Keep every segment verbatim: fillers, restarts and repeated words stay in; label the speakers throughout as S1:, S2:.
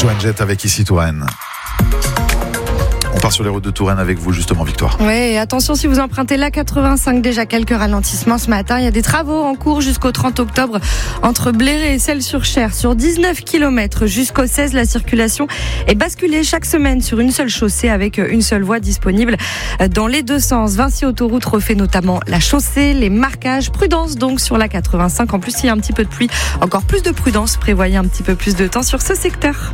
S1: Joan Jett avec Ici Touraine. On part sur les routes de Touraine avec vous justement, Victoire.
S2: Oui, attention si vous empruntez l'A quatre-vingt-cinq, déjà quelques ralentissements ce matin. Il y a des travaux en cours jusqu'au trente octobre entre Bléré et Celles-sur-Cher. Sur dix-neuf kilomètres jusqu'au seize, la circulation est basculée chaque semaine sur une seule chaussée avec une seule voie disponible dans les deux sens. Vinci Autoroute refait notamment la chaussée, les marquages. Prudence donc sur l'A quatre-vingt-cinq. En plus, il y a un petit peu de pluie. Encore plus de prudence. Prévoyez un petit peu plus de temps sur ce secteur.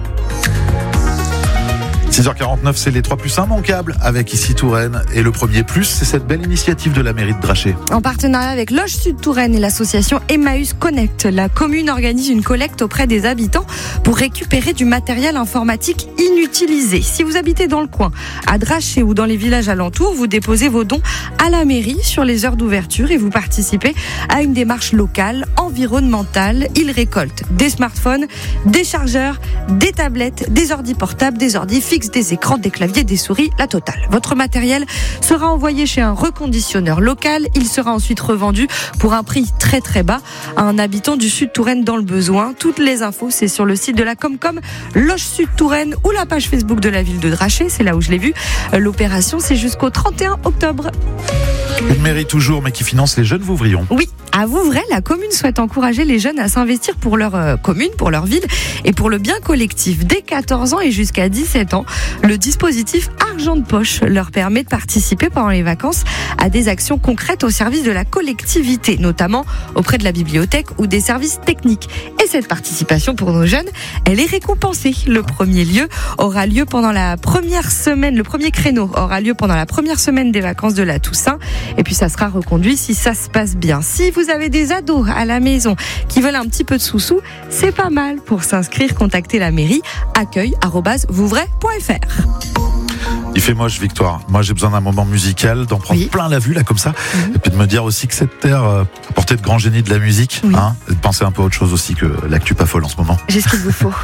S1: six heures quarante-neuf, c'est les trois plus immanquables avec Ici Touraine. Et le premier plus, c'est cette belle initiative de la mairie de Draché.
S2: En partenariat avec Loge Sud Touraine et l'association Emmaüs Connect, la commune organise une collecte auprès des habitants pour récupérer du matériel informatique inutilisé. Si vous habitez dans le coin, à Draché ou dans les villages alentours, vous déposez vos dons à la mairie sur les heures d'ouverture et vous participez à une démarche locale, environnementale. Ils récoltent des smartphones, des chargeurs, des tablettes, des ordis portables, des ordis fixes, des écrans, des claviers, des souris, la totale. Votre matériel sera envoyé chez un reconditionneur local. Il sera ensuite revendu pour un prix très très bas à un habitant du Sud Touraine dans le besoin. Toutes les infos, c'est sur le site de la Comcom, Loge Sud Touraine ou la page Facebook de la ville de Draché. C'est là où je l'ai vu. L'opération, c'est jusqu'au trente et un octobre.
S1: Une mairie toujours, mais qui finance les jeunes Vouvrions.
S2: Oui, à Vouvray, la commune souhaite encourager les jeunes à s'investir pour leur euh, commune, pour leur ville et pour le bien collectif. Dès quatorze ans et jusqu'à dix-sept ans, le dispositif Argent de Poche leur permet de participer pendant les vacances à des actions concrètes au service de la collectivité, notamment auprès de la bibliothèque ou des services techniques. Et cette participation pour nos jeunes, elle est récompensée. Le premier lieu aura lieu pendant la première semaine, le premier créneau aura lieu pendant la première semaine des vacances de la Toussaint. Et puis ça sera reconduit si ça se passe bien. Si vous avez des ados à la maison qui veulent un petit peu de sous-sous, c'est pas mal. Pour s'inscrire, contactez la mairie, accueil arobase vouvray point f r.
S1: Il fait moche, Victoire. Moi, j'ai besoin d'un moment musical, d'en prendre oui. plein la vue, là, comme ça. Mmh. Et puis de me dire aussi que cette terre euh, portait de grands génies de la musique. Oui. Hein, et de penser un peu à autre chose aussi que l'actu pas folle en ce moment.
S2: J'ai ce qu'il vous faut.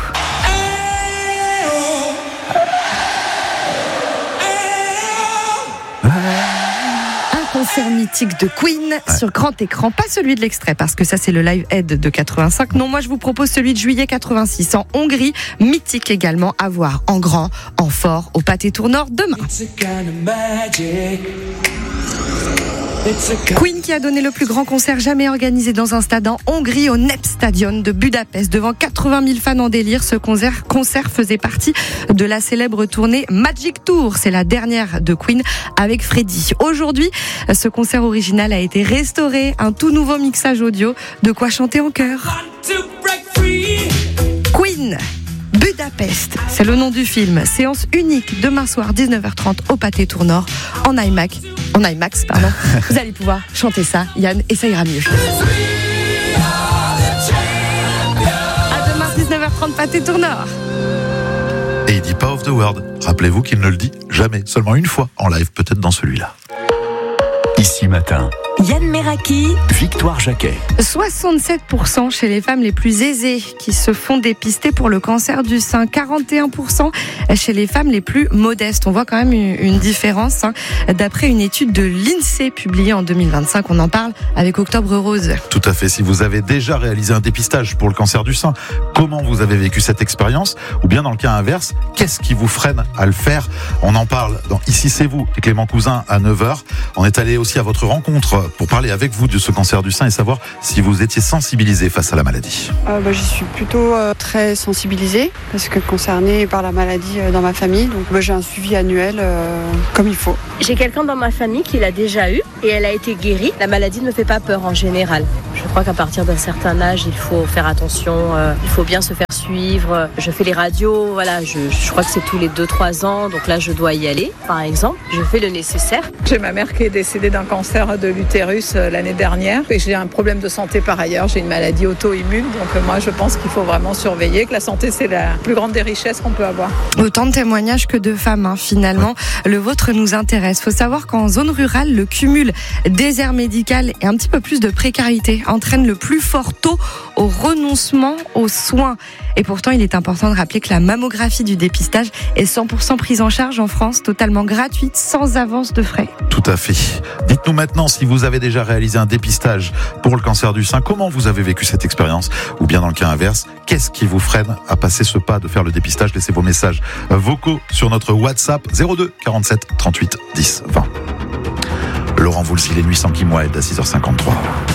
S2: Concert mythique de Queen ouais. sur grand écran, pas celui de l'extrait parce que ça c'est le live aid de quatre-vingt-cinq. Non, moi je vous propose celui de juillet quatre-vingt-six en Hongrie, mythique également à voir en grand, en fort au Pâté Tournord demain. Queen qui a donné le plus grand concert jamais organisé dans un stade en Hongrie au Nep Stadion de Budapest devant quatre-vingt mille fans en délire. Ce concert, concert faisait partie de la célèbre tournée Magic Tour. C'est la dernière de Queen avec Freddie. Aujourd'hui, ce concert original a été restauré, un tout nouveau mixage audio, de quoi chanter en chœur. Queen Budapest, c'est le nom du film. Séance unique demain soir dix-neuf heures trente au Pâté Tournord en IMAX. En IMAX, pardon. Vous allez pouvoir chanter ça, Yann, et ça ira mieux. À demain dix-neuf heures trente Pâté Tournord.
S1: Et il dit pas of the world. Rappelez-vous qu'il ne le dit jamais, seulement une fois en live, peut-être dans celui-là.
S3: Ici matin.
S4: Yann Meraki,
S3: Victoire Jacquet.
S2: soixante-sept pour cent chez les femmes les plus aisées qui se font dépister pour le cancer du sein. quarante et un pour cent chez les femmes les plus modestes. On voit quand même une différence hein, d'après une étude de l'INSEE publiée en deux mille vingt-cinq. On en parle avec Octobre Rose.
S1: Tout à fait. Si vous avez déjà réalisé un dépistage pour le cancer du sein, comment vous avez vécu cette expérience? Ou bien dans le cas inverse, qu'est-ce qui vous freine à le faire? On en parle dans Ici c'est vous et Clément Cousin à neuf heures. On est allé aussi à votre rencontre pour parler avec vous de ce cancer du sein et savoir si vous étiez sensibilisé face à la maladie.
S5: Euh, bah, j'y suis plutôt euh, très sensibilisée parce que concernée par la maladie euh, dans ma famille. Donc bah, j'ai un suivi annuel euh, comme il faut.
S6: J'ai quelqu'un dans ma famille qui l'a déjà eu et elle a été guérie. La maladie ne me fait pas peur en général. Je crois qu'à partir d'un certain âge, il faut faire attention, euh, il faut bien se faire suivre. Je fais les radios, voilà, je, je crois que c'est tous les deux trois ans, donc là je dois y aller, par exemple. Je fais le nécessaire.
S7: J'ai ma mère qui est décédée d'un cancer de l'utérus l'année dernière et j'ai un problème de santé par ailleurs. J'ai une maladie auto-immune, donc moi je pense qu'il faut vraiment surveiller, que la santé c'est la plus grande des richesses qu'on peut avoir.
S2: Autant de témoignages que de femmes, hein, finalement. Ouais. Le vôtre nous intéresse. Il faut savoir qu'en zone rurale, le cumul désert médical et un petit peu plus de précarité en entraîne le plus fort taux au renoncement aux soins. Et pourtant, il est important de rappeler que la mammographie du dépistage est cent pour cent prise en charge en France, totalement gratuite, sans avance de frais.
S1: Tout à fait. Dites-nous maintenant si vous avez déjà réalisé un dépistage pour le cancer du sein, comment vous avez vécu cette expérience, ou bien dans le cas inverse, qu'est-ce qui vous freine à passer ce pas de faire le dépistage? Laissez vos messages vocaux sur notre WhatsApp zéro deux quarante-sept trente-huit dix vingt. Laurent Voulzy, les nuits sans Kim Wilde à six heures cinquante-trois.